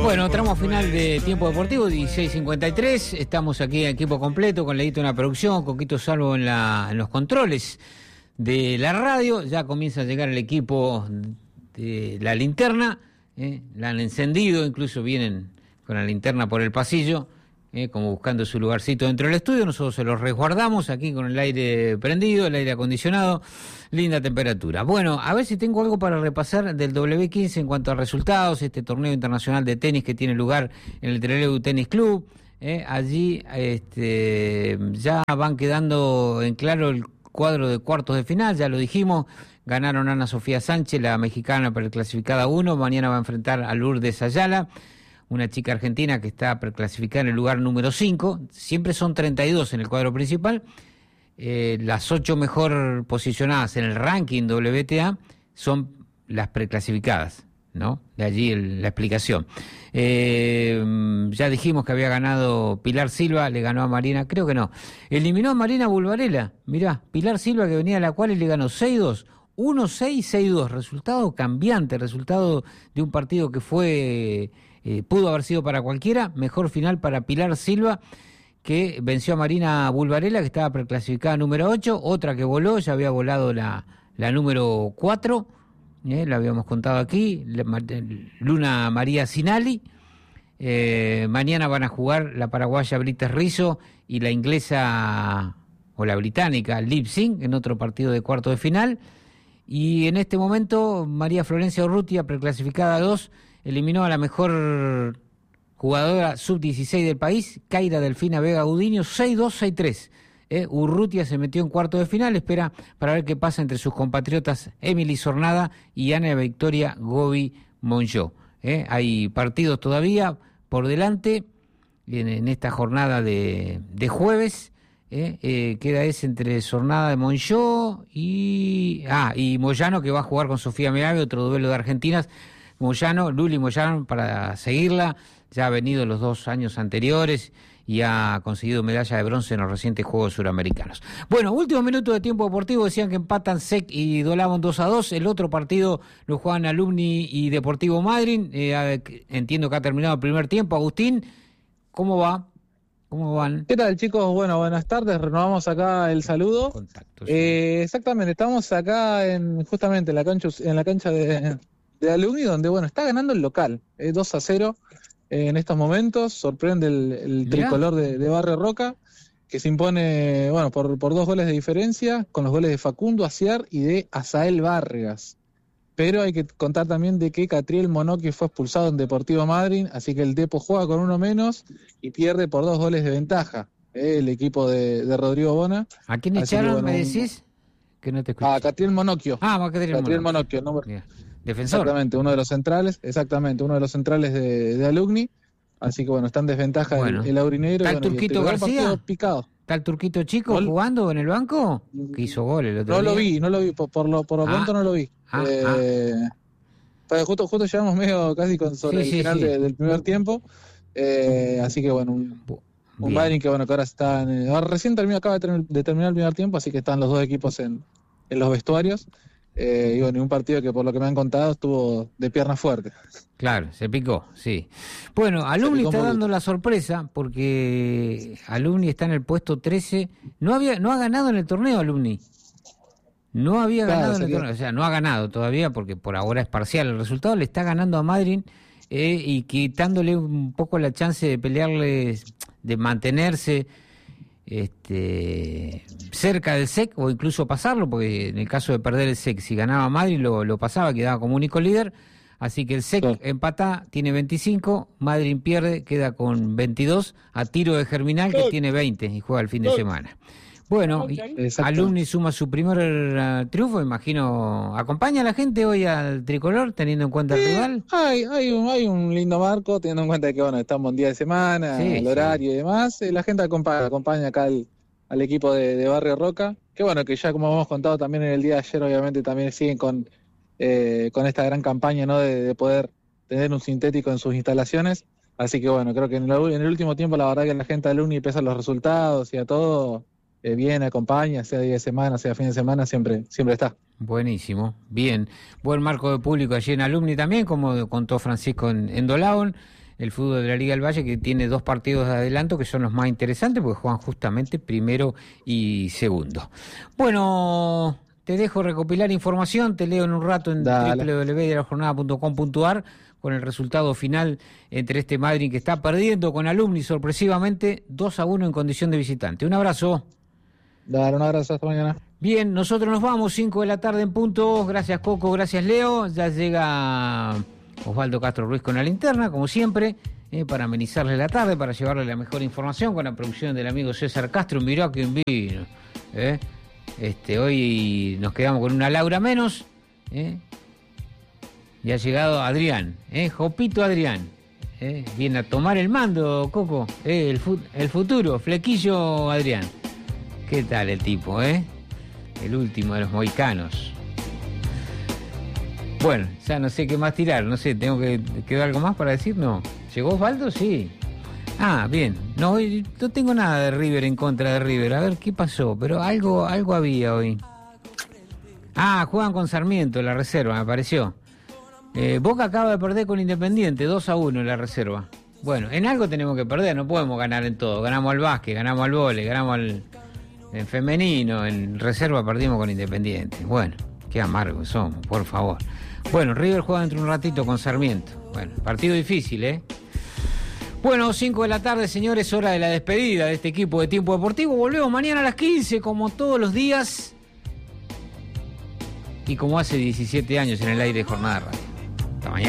Bueno, tramo final de Tiempo Deportivo, 16:53. Estamos aquí en equipo completo, con Leito en la producción, Coquito Salvo en los controles de la radio. Ya comienza a llegar el equipo de la linterna. La han encendido, incluso vienen con la linterna por el pasillo, como buscando su lugarcito dentro del estudio. Nosotros se los resguardamos aquí con el aire prendido, el aire acondicionado, linda temperatura. Bueno, a ver si tengo algo para repasar del W15 en cuanto a resultados, este torneo internacional de tenis que tiene lugar en el Trelew Tennis Club. Allí ya van quedando en claro el cuadro de cuartos de final, ya lo dijimos. Ganaron Ana Sofía Sánchez, la mexicana preclasificada 1, mañana va a enfrentar a Lourdes Ayala, una chica argentina que está preclasificada en el lugar número 5, siempre son 32 en el cuadro principal, las 8 mejor posicionadas en el ranking WTA son las preclasificadas, ¿no? De allí la explicación. Ya dijimos que había ganado Pilar Silva, le ganó a Marina, creo que no, eliminó a Marina Bulvarella, mirá, Pilar Silva que venía a la cual y le ganó 6-2, 1-6, 6-2, resultado cambiante, resultado de un partido que fue... pudo haber sido para cualquiera, mejor final para Pilar Silva, que venció a Marina Bulvarella, que estaba preclasificada número 8, otra que voló, ya había volado la número 4, la habíamos contado aquí, Luna María Sinali. Mañana van a jugar la paraguaya Brites Rizzo y la inglesa, o la británica, Liv Singh, en otro partido de cuarto de final. Y en este momento, María Florencia Urrutia, preclasificada 2, eliminó a la mejor jugadora sub-16 del país, Kaira Delfina Vega Gudiño, 6-2, 6-3. Urrutia se metió en cuarto de final, espera para ver qué pasa entre sus compatriotas Emily Sornada y Ana Victoria Gobi Monjó. Hay partidos todavía por delante en esta jornada de jueves. Queda ese entre Sornada de Monjó y Moyano, que va a jugar con Sofía Meave, otro duelo de argentinas. Luli Moyano, para seguirla, ya ha venido los 2 años anteriores y ha conseguido medalla de bronce en los recientes Juegos Suramericanos. Bueno, último minuto de Tiempo Deportivo, decían que empatan SEC y Dolabon 2-2, el otro partido lo juegan Alumni y Deportivo Madryn, entiendo que ha terminado el primer tiempo. Agustín, ¿cómo va? ¿Cómo van? ¿Qué tal, chicos? Bueno, buenas tardes, renovamos acá el saludo. Contactos. Exactamente, estamos acá justamente en la cancha de Alumni, donde bueno, está ganando el local, 2-0 en estos momentos, sorprende el tricolor de Barrio Roca, que se impone por 2 goles de diferencia, con los goles de Facundo Aciar y de Asael Vargas. Pero hay que contar también de que Catriel Monocchio fue expulsado en Deportivo Madryn, así que el Depo juega con 1 menos y pierde por 2 goles de ventaja, el equipo de Rodrigo Bona. ¿A quién así echaron, que, me decís? Que no te escuché. A Catriel Monocchio. Catriel Monocchio, defensor. Exactamente, uno de los centrales de Alumni. Así que bueno, está en desventaja el aurinegro. ¿Está el Turquito García? Picado. ¿Está el Turquito Chico jugando en el banco? Que hizo gol el otro día. No lo vi, por lo pronto no lo vi. Justo llegamos medio casi sobre el final del primer tiempo. Así que bueno, un Madryn que ahora está acaba de terminar el primer tiempo, así que están los 2 equipos en los vestuarios. Y un partido que por lo que me han contado estuvo de pierna fuerte. Claro, se picó, sí. Bueno, Alumni está dando la sorpresa porque Alumni está en el puesto 13. No ha ganado en el torneo Alumni. No había ganado en el torneo, o sea, no ha ganado todavía porque por ahora es parcial el resultado. Le está ganando a Madryn y quitándole un poco la chance de pelearle, de mantenerse cerca del SEC o incluso pasarlo, porque en el caso de perder el SEC, si ganaba Madryn lo pasaba, quedaba como único líder. Así que el SEC empata, tiene 25, Madryn pierde, queda con 22, a tiro de Germinal, que tiene 20 y juega el fin de semana. Bueno, Alumni suma su primer triunfo, imagino. ¿Acompaña a la gente hoy al tricolor, teniendo en cuenta el rival? Hay un lindo marco, teniendo en cuenta que estamos en día de semana, el horario y demás. La gente acompaña acá al equipo de Barrio Roca, que ya como hemos contado también en el día de ayer, obviamente también siguen con esta gran campaña, ¿no? de poder tener un sintético en sus instalaciones. Así que creo que en el último tiempo la verdad que la gente de Alumni, pese a los resultados y a todo, viene, acompaña, sea día de semana, sea fin de semana, siempre está. Buenísimo, bien. Buen marco de público allí en Alumni también, como contó Francisco en Dolabon. el fútbol de la Liga del Valle, que tiene 2 partidos de adelanto que son los más interesantes porque juegan justamente primero y segundo. Bueno, te dejo recopilar información, te leo en un rato en www.delajornada.com.ar con el resultado final entre este Madrid que está perdiendo con Alumni sorpresivamente 2-1 en condición de visitante. Un abrazo. Dale, un abrazo, hasta mañana. Bien, nosotros nos vamos, 5 de la tarde en punto. Gracias Coco, gracias Leo. Ya llega Osvaldo Castro Ruiz con la linterna, como siempre, para amenizarle la tarde, para llevarle la mejor información con la producción del amigo César Castro. Mirá quién vino. Hoy nos quedamos con una Laura menos. Y ha llegado Adrián, Jopito Adrián. Viene a tomar el mando, Coco. El futuro, flequillo Adrián. ¿Qué tal el tipo, El último de los mohicanos. Bueno, ya no sé qué más tirar, no sé, ¿tengo que quedar algo más para decir? No. ¿Llegó Osvaldo? Sí. Ah, bien. No tengo nada de River en contra de River. A ver, ¿qué pasó? Pero algo había hoy. Ah, juegan con Sarmiento, la reserva, me pareció. Boca acaba de perder con Independiente, 2-1 en la reserva. Bueno, en algo tenemos que perder, no podemos ganar en todo. Ganamos al básquet, ganamos al vóley, ganamos en femenino, en reserva perdimos con Independiente. Bueno, qué amargos somos, por favor. Bueno, River juega dentro de un ratito con Sarmiento. Bueno, partido difícil, Bueno, 5 de la tarde, señores, hora de la despedida de este equipo de Tiempo Deportivo. Volvemos mañana a las 15, como todos los días. Y como hace 17 años en el aire de Jornada Radio.